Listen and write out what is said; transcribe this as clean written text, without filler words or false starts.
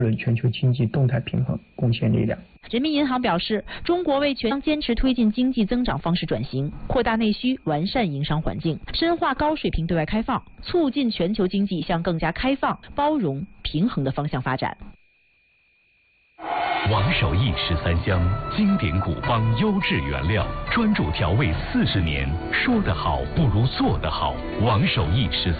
为全球经济动态平衡贡献力量。 人民银行表示，中国为将坚持推进经济增长方式转型，扩大内需，完善营商环境，深化高水平对外开放，促进全球经济向更加开放、包容、平衡的方向发展。 王守义13香，经典古方，优质原料，专注调味40年，说得好不如做得好。王守义13